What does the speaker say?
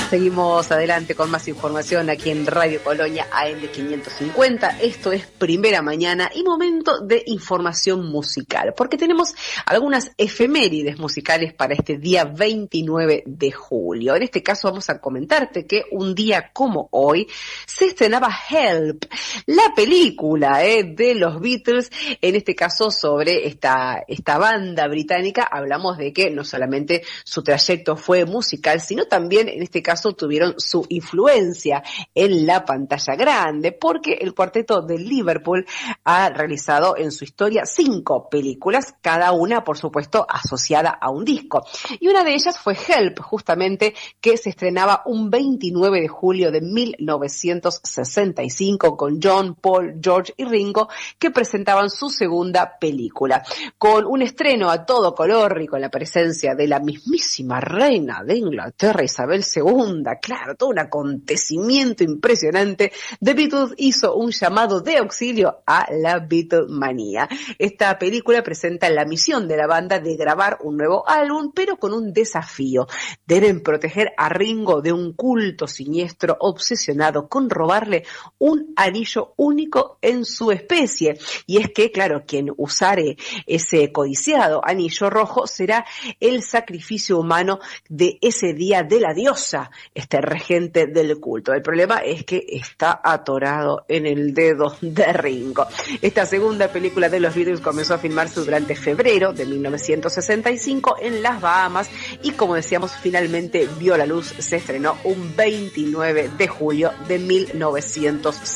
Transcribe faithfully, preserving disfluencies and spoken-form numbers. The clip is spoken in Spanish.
Seguimos adelante con más información aquí en Radio Colonia A M quinientos cincuenta. Esto es Primera Mañana y momento de información musical, porque tenemos algunas efemérides musicales para este día veintinueve de julio. En este caso vamos a comentarte que un día como hoy se estrenaba Help, la película eh, de los Beatles, en este caso sobre esta, esta banda británica. Hablamos de que no solamente su trayecto fue musical, sino también en este caso tuvieron su influencia en la pantalla grande, porque el cuarteto de Liverpool ha realizado en su historia cinco películas, cada una, por supuesto, asociada a un disco. Y una de ellas fue Help, justamente, que se estrenaba un veintinueve de julio de mil novecientos sesenta y cinco con John, Paul, George y Ringo, que presentaban su segunda película. Con un estreno a todo color y con la presencia de la mismísima reina de Inglaterra, Isabel segunda, claro, todo un acontecimiento impresionante, The Beatles hizo un llamado de auxilio a la Beatlemanía. Esta película presenta la misión de la banda de grabar un nuevo álbum, pero con un desafío. Deben proteger a Ringo de un culto siniestro obsesionado con robarle un anillo único en su especie. Y es que, claro, quien usare ese codiciado anillo rojo será el sacrificio humano de ese día de la diosa, este regente del culto. El problema es que está atorado en el dedo de Ringo. Esta segunda película de los Beatles comenzó a filmarse durante febrero de mil novecientos sesenta y cinco en las Bahamas y, como decíamos, finalmente vio la luz, se estrenó un veintinueve de julio de mil novecientos